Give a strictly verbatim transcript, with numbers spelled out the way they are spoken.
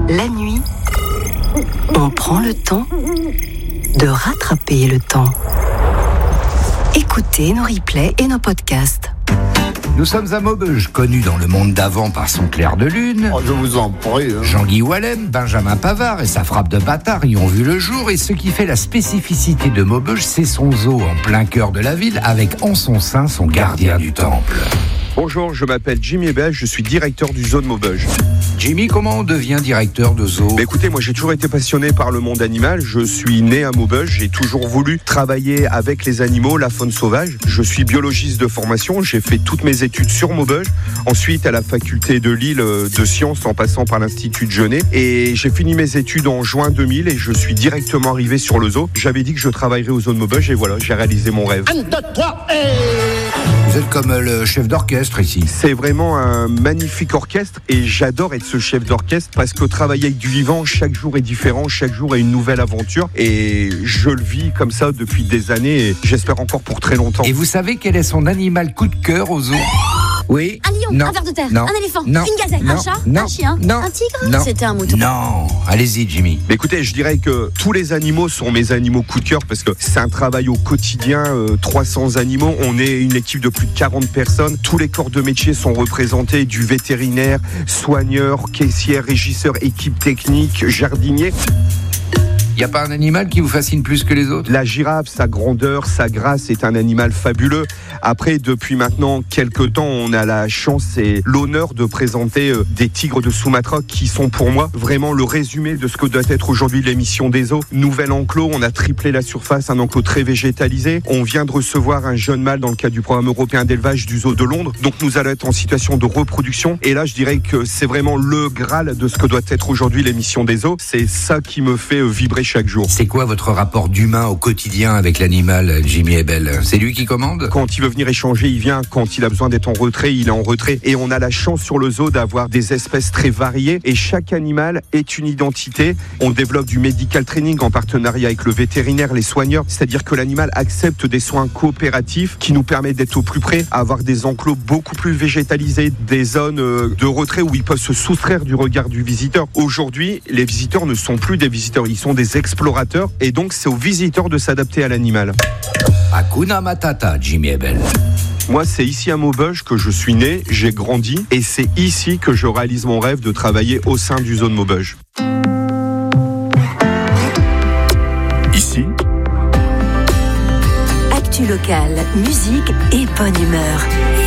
La nuit, on prend le temps de rattraper le temps. Écoutez nos replays et nos podcasts. Nous sommes à Maubeuge, connu dans le monde d'avant par son clair de lune. Oh, je vous en prie. Hein. Jean-Guy Wallem, Benjamin Pavard et sa frappe de bâtard y ont vu le jour. Et ce qui fait la spécificité de Maubeuge, c'est son zoo en plein cœur de la ville, avec en son sein son gardien du temple. Bonjour, je m'appelle Jimmy Ebel, je suis directeur du zoo de Maubeuge. Jimmy, comment on devient directeur de zoo ? Bah écoutez, moi j'ai toujours été passionné par le monde animal. Je suis né à Maubeuge, j'ai toujours voulu travailler avec les animaux, la faune sauvage. Je suis biologiste de formation, j'ai fait toutes mes études sur Maubeuge. Ensuite à la faculté de Lille de sciences en passant par l'Institut de Genève. Et j'ai fini mes études en juin deux mille et je suis directement arrivé sur le zoo. J'avais dit que je travaillerais au zoo de Maubeuge et voilà, j'ai réalisé mon rêve. un, deux, trois, et... Vous êtes comme le chef d'orchestre ici. C'est vraiment un magnifique orchestre et j'adore être ce chef d'orchestre parce que travailler avec du vivant, chaque jour est différent, chaque jour est une nouvelle aventure et je le vis comme ça depuis des années et j'espère encore pour très longtemps. Et vous savez quel est son animal coup de cœur au zoo ? Oui. Un lion, Non. un ver de terre, Non. un éléphant, Non. une gazelle, Non. un chat, Non. un chien, Non. un tigre. Non. C'était un mouton. Non. Allez-y, Jimmy. Mais écoutez, je dirais que tous les animaux sont mes animaux coup de cœur parce que c'est un travail au quotidien, euh, trois cents animaux, on est une équipe de plus de quarante personnes, tous les corps de métier sont représentés, du vétérinaire, soigneur, caissière, régisseur, équipe technique, jardinier. Il n'y a pas un animal qui vous fascine plus que les autres ? La girafe, sa grandeur, sa grâce est un animal fabuleux. Après, depuis maintenant quelques temps, on a la chance et l'honneur de présenter euh, des tigres de Sumatra qui sont pour moi vraiment le résumé de ce que doit être aujourd'hui l'émission des zoos. Nouvel enclos, on a triplé la surface, un enclos très végétalisé. On vient de recevoir un jeune mâle dans le cadre du programme européen d'élevage du zoo de Londres. Donc nous allons être en situation de reproduction. Et là, je dirais que c'est vraiment le Graal de ce que doit être aujourd'hui l'émission des zoos. C'est ça qui me fait euh, vibrer chaque jour. C'est quoi votre rapport d'humain au quotidien avec l'animal, Jimmy Ebel ? C'est lui qui commande ? Quand il veut venir échanger, il vient. Quand il a besoin d'être en retrait, il est en retrait. Et on a la chance sur le zoo d'avoir des espèces très variées. Et chaque animal est une identité. On développe du medical training en partenariat avec le vétérinaire, les soigneurs. C'est-à-dire que l'animal accepte des soins coopératifs qui nous permettent d'être au plus près, avoir des enclos beaucoup plus végétalisés, des zones de retrait où ils peuvent se soustraire du regard du visiteur. Aujourd'hui, les visiteurs ne sont plus des visiteurs, ils sont des explorateurs. Et donc, c'est aux visiteurs de s'adapter à l'animal. Hakuna Matata, Jimmy Ebel. Moi, c'est ici à Maubeuge que je suis né, j'ai grandi, et c'est ici que je réalise mon rêve de travailler au sein du zoo de Maubeuge. Ici, Actu locale, musique et bonne humeur.